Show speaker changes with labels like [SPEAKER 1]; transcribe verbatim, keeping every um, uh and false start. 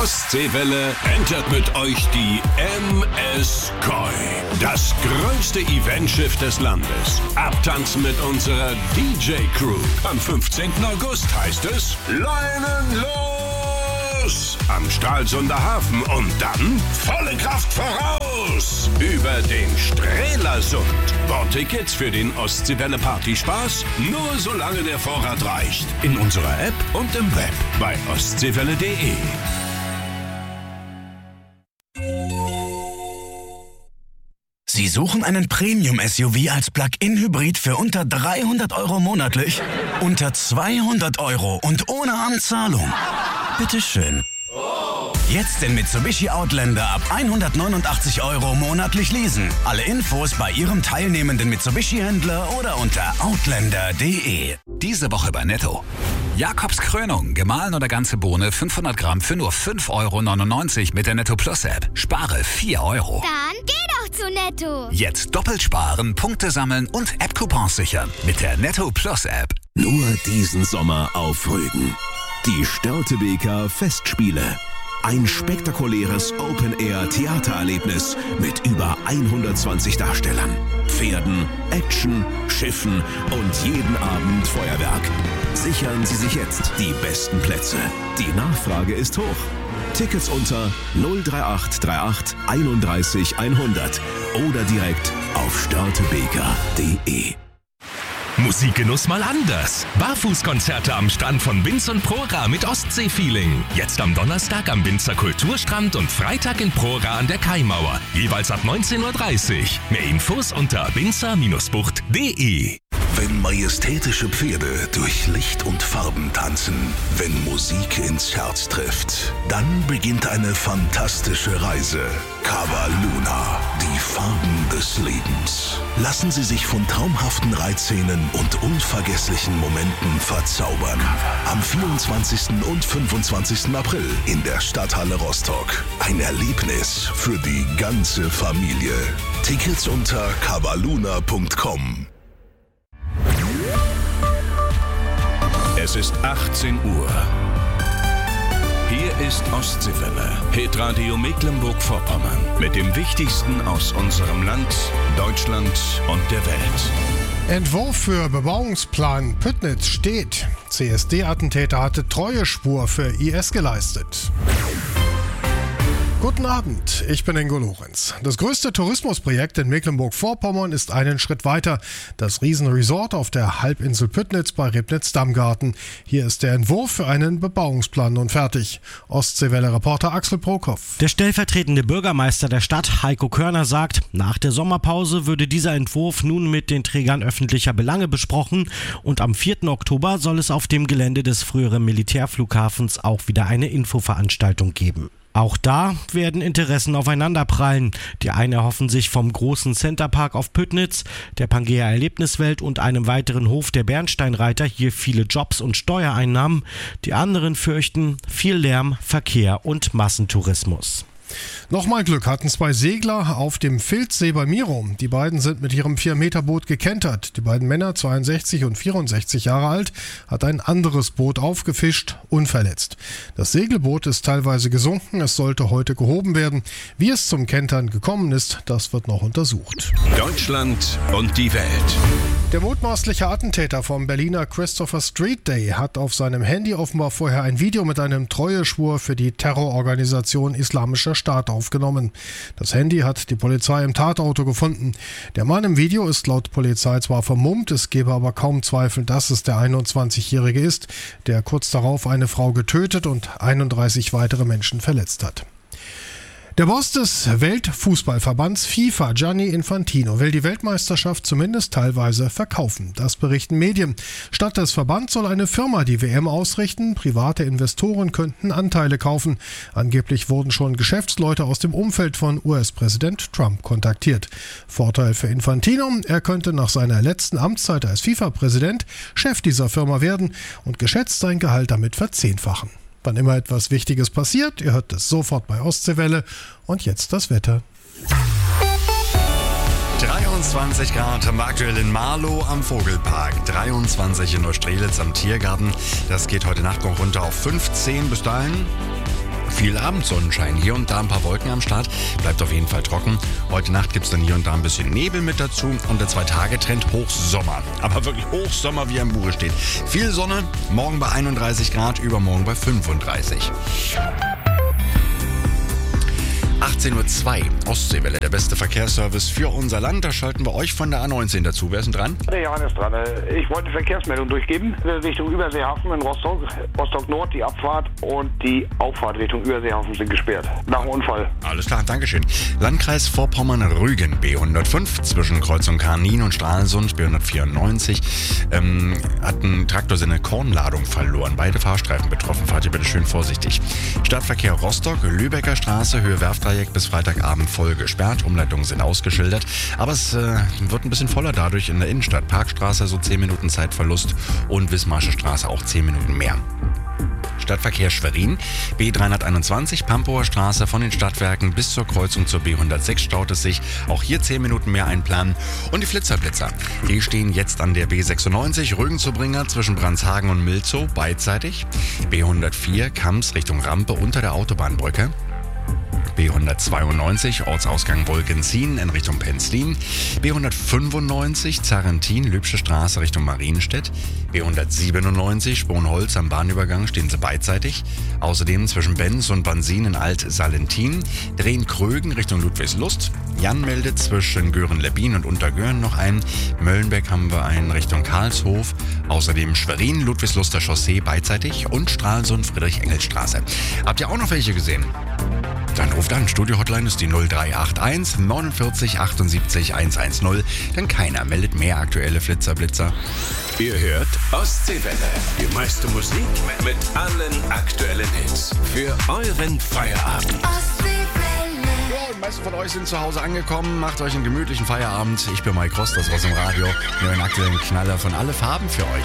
[SPEAKER 1] Ostseewelle entert mit euch die M S Koi. Das größte Eventschiff des Landes. Abtanzen mit unserer D J-Crew. Am fünfzehnten August heißt es Leinen los! Am Stralsunder Hafen und dann volle Kraft voraus! Über den Strelasund. Bordtickets für den Ostseewelle-Partyspaß nur solange der Vorrat reicht. In unserer App und im Web bei ostseewelle punkt de.
[SPEAKER 2] Sie suchen einen Premium-S U V als Plug-in-Hybrid für unter dreihundert Euro monatlich? Unter zweihundert Euro und ohne Anzahlung? Bitteschön. Jetzt den Mitsubishi Outlander ab hundertneunundachtzig Euro monatlich leasen. Alle Infos bei Ihrem teilnehmenden Mitsubishi-Händler oder unter outlander punkt de.
[SPEAKER 3] Diese Woche bei Netto. Jakobs Krönung, gemahlen oder ganze Bohne, fünfhundert Gramm für nur fünf Euro neunundneunzig mit der Netto Plus App. Spare vier Euro.
[SPEAKER 4] Dann geh doch zu Netto.
[SPEAKER 3] Jetzt doppelt sparen, Punkte sammeln und App-Coupons sichern mit der Netto Plus App.
[SPEAKER 5] Nur diesen Sommer auf Rügen. Die Störtebeker Festspiele. Ein spektakuläres Open-Air-Theatererlebnis mit über hundertzwanzig Darstellern, Pferden, Action, Schiffen und jeden Abend Feuerwerk. Sichern Sie sich jetzt die besten Plätze. Die Nachfrage ist hoch. Tickets unter null drei acht drei acht einunddreißig hundert oder direkt auf störtebeker punkt de.
[SPEAKER 6] Musikgenuss mal anders. Barfußkonzerte am Strand von Binz und Prora mit Ostsee-Feeling. Jetzt am Donnerstag am Binzer Kulturstrand und Freitag in Prora an der Kaimauer. Jeweils ab neunzehn Uhr dreißig. Mehr Infos unter binzer Bindestrich bucht punkt de.
[SPEAKER 7] Wenn majestätische Pferde durch Licht und Farben tanzen, wenn Musik ins Herz trifft, dann beginnt eine fantastische Reise. Cava Luna, die Farben des Lebens. Lassen Sie sich von traumhaften Reitszenen und unvergesslichen Momenten verzaubern. Am vierundzwanzigsten und fünfundzwanzigsten April in der Stadthalle Rostock. Ein Erlebnis für die ganze Familie. Tickets unter cavaluna punkt com.
[SPEAKER 1] Es ist achtzehn Uhr. Hier ist Ostseewelle, Hitradio Mecklenburg-Vorpommern. Mit dem Wichtigsten aus unserem Land, Deutschland und der Welt.
[SPEAKER 8] Entwurf für Bebauungsplan Püttnitz steht. C S D-Attentäter hatte Treuespur für I S geleistet. Guten Abend, ich bin Ingo Lorenz. Das größte Tourismusprojekt in Mecklenburg-Vorpommern ist einen Schritt weiter. Das Riesenresort auf der Halbinsel Püttnitz bei Rebnitz-Dammgarten. Hier ist der Entwurf für einen Bebauungsplan nun fertig. Ostseewelle-Reporter Axel Prokop.
[SPEAKER 9] Der stellvertretende Bürgermeister der Stadt, Heiko Körner, sagt, nach der Sommerpause würde dieser Entwurf nun mit den Trägern öffentlicher Belange besprochen und am vierten Oktober soll es auf dem Gelände des früheren Militärflughafens auch wieder eine Infoveranstaltung geben. Auch da werden Interessen aufeinanderprallen. Die einen erhoffen sich vom großen Centerpark auf Püttnitz, der Pangea Erlebniswelt und einem weiteren Hof der Bernsteinreiter hier viele Jobs und Steuereinnahmen. Die anderen fürchten viel Lärm, Verkehr und Massentourismus.
[SPEAKER 8] Nochmal Glück hatten zwei Segler auf dem Filzsee bei Miro. Die beiden sind mit ihrem vier Meter Boot gekentert. Die beiden Männer, zweiundsechzig und vierundsechzig Jahre alt, hat ein anderes Boot aufgefischt, unverletzt. Das Segelboot ist teilweise gesunken, es sollte heute gehoben werden. Wie es zum Kentern gekommen ist, das wird noch untersucht.
[SPEAKER 1] Deutschland und die Welt.
[SPEAKER 8] Der mutmaßliche Attentäter vom Berliner Christopher Street Day hat auf seinem Handy offenbar vorher ein Video mit einem Treueschwur für die Terrororganisation Islamischer Staat aufgenommen. Das Handy hat die Polizei im Tatauto gefunden. Der Mann im Video ist laut Polizei zwar vermummt, es gebe aber kaum Zweifel, dass es der einundzwanzigjährige ist, der kurz darauf eine Frau getötet und einunddreißig weitere Menschen verletzt hat. Der Boss des Weltfußballverbands FIFA, Gianni Infantino, will die Weltmeisterschaft zumindest teilweise verkaufen. Das berichten Medien. Statt des Verbands soll eine Firma die W M ausrichten. Private Investoren könnten Anteile kaufen. Angeblich wurden schon Geschäftsleute aus dem Umfeld von U S-Präsident Trump kontaktiert. Vorteil für Infantino, er könnte nach seiner letzten Amtszeit als FIFA-Präsident Chef dieser Firma werden und geschätzt sein Gehalt damit verzehnfachen. Wann immer etwas Wichtiges passiert, ihr hört es sofort bei Ostseewelle. Und jetzt das Wetter.
[SPEAKER 10] dreiundzwanzig Grad am aktuell in Marlow am Vogelpark, dreiundzwanzig in Neustrelitz am Tiergarten. Das geht heute Nacht noch runter auf fünfzehn bis dahin. viel Abendsonnenschein. Hier und da ein paar Wolken am Start. Bleibt auf jeden Fall trocken. Heute Nacht gibt es dann hier und da ein bisschen Nebel mit dazu. Und der Zwei-Tage-Trend Hochsommer. Aber wirklich Hochsommer, wie er im Buche steht. Viel Sonne, morgen bei einunddreißig Grad, übermorgen bei fünfunddreißig. achtzehn Uhr zwei, Ostseewelle, der beste Verkehrsservice für unser Land. Da schalten wir euch von der A neunzehn dazu. Wer ist denn dran?
[SPEAKER 11] Der Johann ist dran. Ich wollte die Verkehrsmeldung durchgeben. Richtung Überseehafen in Rostock, Rostock Nord, die Abfahrt und die Auffahrt Richtung Überseehafen sind gesperrt. Nach dem Unfall.
[SPEAKER 10] Alles klar, Dankeschön. Landkreis Vorpommern-Rügen, B hundertfünf, zwischen Kreuzung Karnin und Stralsund, B hundertvierundneunzig, ähm, hat ein Traktor seine Kornladung verloren. Beide Fahrstreifen betroffen. Fahrt ihr bitte schön vorsichtig. Stadtverkehr Rostock, Lübecker Straße, Höhe Werftdreieck bis Freitagabend voll gesperrt. Umleitungen sind ausgeschildert. Aber es äh, wird ein bisschen voller dadurch in der Innenstadt. Parkstraße so zehn Minuten Zeitverlust und Wismarsche Straße auch zehn Minuten mehr. Stadtverkehr Schwerin, B dreihunderteinundzwanzig, Pampower Straße von den Stadtwerken bis zur Kreuzung zur B hundertsechs staut es sich. Auch hier zehn Minuten mehr einplanen. Und die Flitzerblitzer, die stehen jetzt an der B sechsundneunzig, Rügen-zu-Bringer zwischen Brandshagen und Milzow beidseitig. B hundertvier, Kams Richtung Rampe unter der Autobahnbrücke. B hundertzweiundneunzig, Ortsausgang Wolkenzien in Richtung Penzlin. B hundertfünfundneunzig, Zarentin, Lübsche Straße Richtung Marienstedt. B hundertsiebenundneunzig, Sponholz am Bahnübergang stehen sie beidseitig. Außerdem zwischen Benz und Bansin in Alt-Salentin. Drehen-Krögen Richtung Ludwigslust. Jan meldet zwischen Göhren-Lebbin und Untergöhren noch ein. Möllenbeck haben wir einen Richtung Karlshof. Außerdem Schwerin, Ludwigsluster Chaussee beidseitig und Stralsund, Friedrich-Engels-Straße. Habt ihr auch noch welche gesehen? Dann ruft an, Studio-Hotline ist die null drei acht eins neunundvierzig achtundsiebzig hundertzehn, denn keiner meldet mehr aktuelle Flitzerblitzer.
[SPEAKER 1] Ihr hört Ostseewelle, die meiste Musik mit allen aktuellen Hits für euren Feierabend.
[SPEAKER 10] Ja, die meisten von euch sind zu Hause angekommen, macht euch einen gemütlichen Feierabend. Ich bin Mike Rost, das war's im Radio. Wir haben einen aktuellen Knaller von Alle Farben für euch.